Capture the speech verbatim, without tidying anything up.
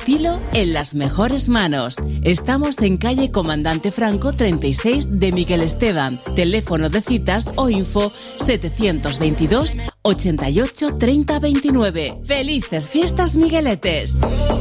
estilo en las mejores manos. Estamos en calle Comandante Franco treinta y seis de Miguel Esteban. Teléfono de citas o info setecientos veintidós ochenta y ocho treinta veintinueve. ¡Felices fiestas, Migueletes!